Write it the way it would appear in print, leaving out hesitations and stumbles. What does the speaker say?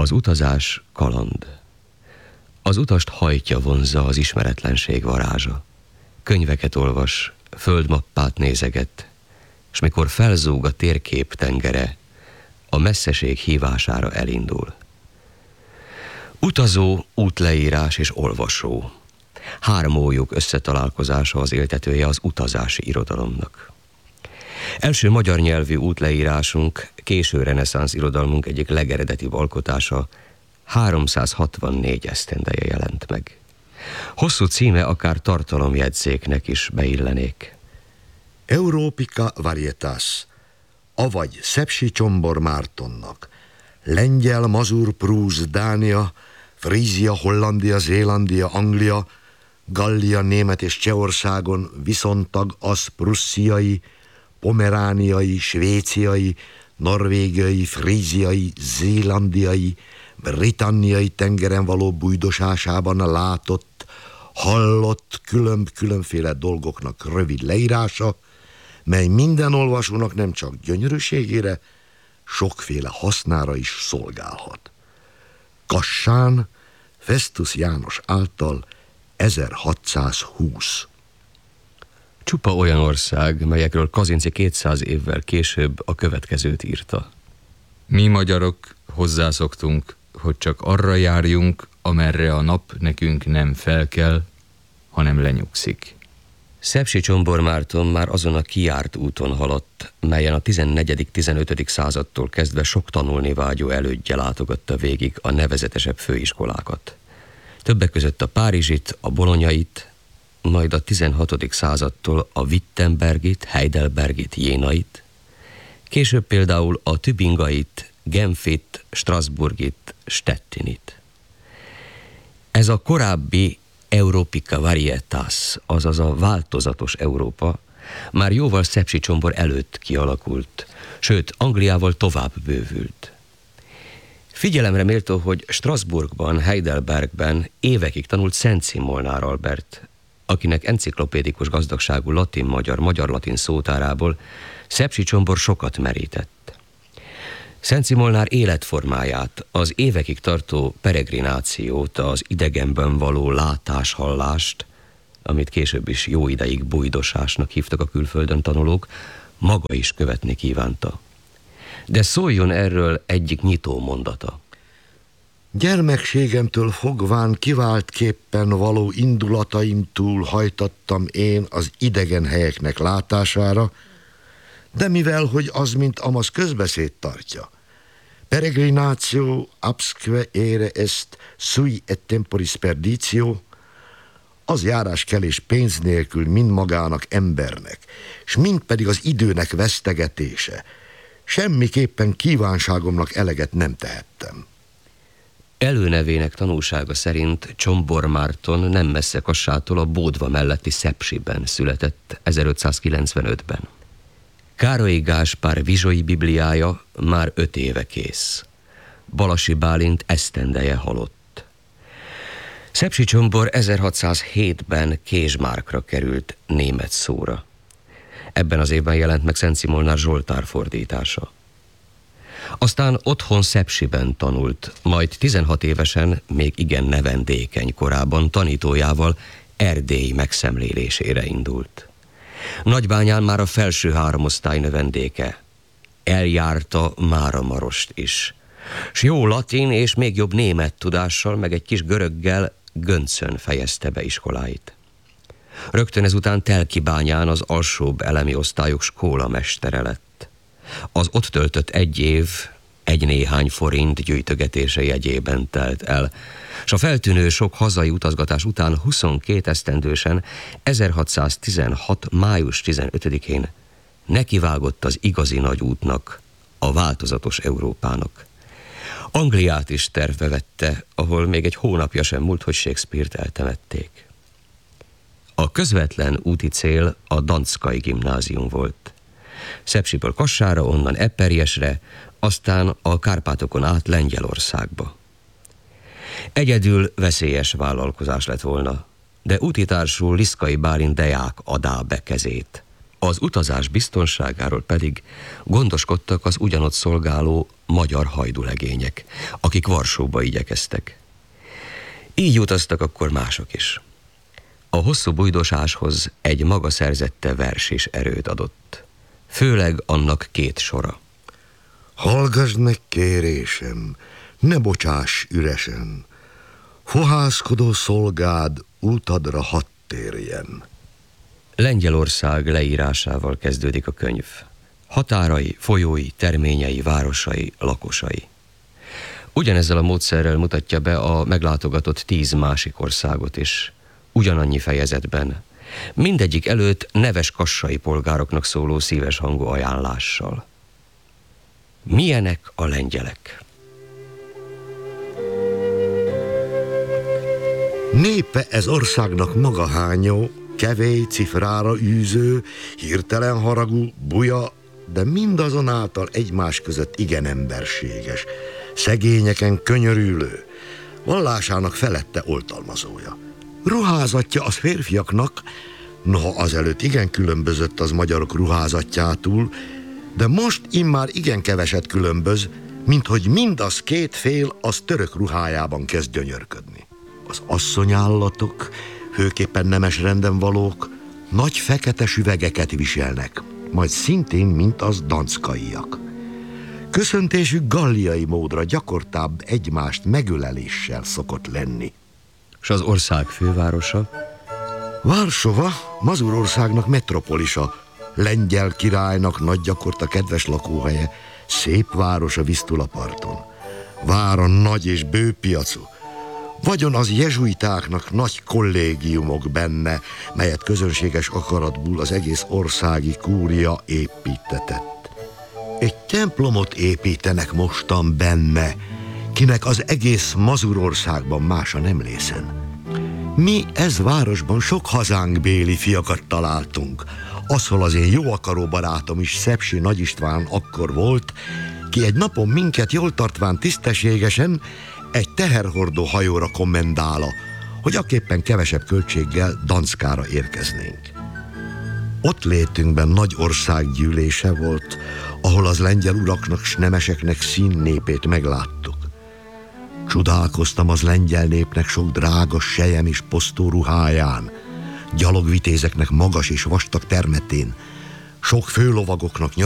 Az utazás kaland. Az utast hajtja, vonzza az ismeretlenség varázsa. Könyveket olvas, földmappát nézeget, s mikor felzúg a térkép tengere, a messzeség hívására elindul. Utazó, útleírás és olvasó. Három ójuk összetalálkozása az éltetője az utazási irodalomnak. Első magyar nyelvű útleírásunk, késő reneszánsz irodalmunk egyik legeredetibb alkotása 364 esztendeje jelent meg. Hosszú címe akár tartalomjegyzéknek is beillenék. Európika Varietas, avagy Szepsi-Csombor Mártonnak, lengyel, mazur, prúz, Dánia, Frízia, Hollandia, Zélandia, Anglia, Gallia, Német és Csehországon viszontag az prussziai, pomerániai, svéciai, norvégiai, fríziai, zélandiai, britanniai tengeren való bújdosásában látott, hallott különféle dolgoknak rövid leírása, mely minden olvasónak nem csak gyönyörűségére, sokféle hasznára is szolgálhat. Kassán, Festus János által 1620. Csupa olyan ország, melyekről Kazinczy 200 évvel később a következőt írta. Mi magyarok hozzászoktunk, hogy csak arra járjunk, amerre a nap nekünk nem felkel, hanem lenyugszik. Szepsi-Csombor Márton már azon a kijárt úton haladt, melyen a 14.-15. századtól kezdve sok tanulni vágyó elődje látogatta végig a nevezetesebb főiskolákat. Többek között a párizsit, a bolonyait, majd a 16. századtól a Wittenbergit, Heidelbergit, Jénait, később például a Tübingait, Genfit, Strasbourgit, Stettinit. Ez a korábbi Európika Varietas, azaz a változatos Európa, már jóval Szepsi-Csombor előtt kialakult, sőt, Angliával tovább bővült. Figyelemre méltó, hogy Strasbourgban, Heidelbergben évekig tanult Szenci Molnár Albert, akinek enciklopédikus gazdagságú latin-magyar, magyar-latin szótárából Szepsi-Csombor sokat merített. Szenci Molnár életformáját, az évekig tartó peregrinációt, az idegenben való látás-hallást, amit később is jó ideig bújdosásnak hívtak a külföldön tanulók, maga is követni kívánta. De szóljon erről egyik nyitó mondata. Gyermekségemtől fogván kiváltképpen való indulataim túl hajtattam én az idegen helyeknek látására, de mivel, hogy az, mint amaz közbeszéd tartja, peregrinatio absque ere est sui et temporis perditio, az járáskelés pénz nélkül mind magának embernek, s mind pedig az időnek vesztegetése. Semmiképpen kívánságomnak eleget nem tehettem. Előnevének tanúsága szerint Csombor Márton nem messze Kassától a Bódva melletti Szepsiben született 1595-ben. Károlyi Gáspár vizsoi bibliája már 5 éve kész. Balasi Bálint esztendeje halott. Szepsi-Csombor 1607-ben Kézsmárkra került német szóra. Ebben az évben jelent meg Szenci Molnár Zsoltár fordítása. Aztán otthon Szepsiben tanult, majd 16 évesen, még igen nevendékeny korában tanítójával Erdély megszemlélésére indult. Nagybányán már a felső 3 osztály növendéke. Eljárta Máramarost is, s jó latin és még jobb német tudással, meg egy kis göröggel Göncön fejezte be iskoláit. Rögtön ezután Telkibányán az alsóbb elemi osztályok skólamestere lett. Az ott töltött 1 év, egy néhány forint gyűjtögetése jegyében telt el, s a feltűnő sok hazai utazgatás után 22 esztendősen 1616. május 15-én nekivágott az igazi nagy útnak, a változatos Európának. Angliát is tervbe vette, ahol még egy hónapja sem múlt, hogy Shakespeare-t eltemették. A közvetlen úti cél a Danckai gimnázium volt. Szepsiből Kassára, onnan Eperjesre, aztán a Kárpátokon át Lengyelországba. Egyedül veszélyes vállalkozás lett volna, de útitársul Liszkai Bálint deák adá be kezét. Az utazás biztonságáról pedig gondoskodtak az ugyanott szolgáló magyar hajdulegények, akik Varsóba igyekeztek. Így utaztak akkor mások is. A hosszú bújdosáshoz egy maga szerzette vers is erőt adott. Főleg annak 2 sora. Hallgasd meg kérésem, ne bocsáss üresen, fohászkodó szolgád útadra hadd térjen. Lengyelország leírásával kezdődik a könyv. Határai, folyói, terményei, városai, lakosai. Ugyanezzel a módszerrel mutatja be a meglátogatott 10 másik országot is, ugyanannyi fejezetben, mindegyik előtt neves kassai polgároknak szóló szíves hangú ajánlással. Milyenek a lengyelek? Népe ez országnak magahányó, kevély, cifrára űző, hirtelen haragú, buja, de mindazonáltal egymás között igen emberséges, szegényeken könyörülő, vallásának felette oltalmazója. Ruházatja az férfiaknak, noha azelőtt igen különbözött az magyarok ruházatjától, de most immár igen keveset különböz, minthogy mindaz 2 fél az török ruhájában kezd gyönyörködni. Az asszonyállatok, főképpen nemes renden valók, nagy fekete süvegeket viselnek, majd szintén, mint az danckaiak. Köszöntésük galliai módra gyakortább egymást megöleléssel szokott lenni. És az ország fővárosa? Varsova, Mazurországnak metropolisa, lengyel királynak nagy gyakorta kedves lakóhelye, szép város a Visztula-parton. Vára nagy és bő piacú. Vagyon az jezsuitáknak nagy kollégiumok benne, melyet közönséges akaratból az egész országi kúria építetett. Egy templomot építenek mostan benne, kinek az egész Mazurországban mása nem lészen. Mi ez városban sok hazánkbéli fiakat találtunk. Azhol az én jó akaró barátom is, Szepsi Nagy István akkor volt, ki egy napon minket jól tartván tisztességesen egy teherhordó hajóra kommendála, hogy aképpen kevesebb költséggel Danckára érkeznénk. Ott létünkben nagy országgyűlése volt, ahol az lengyel uraknak s nemeseknek színnépét megláttuk. Csodálkoztam az lengyel népnek sok drága sejem és posztó ruháján, gyalogvitézeknek magas és vastag termetén, sok főlovagoknak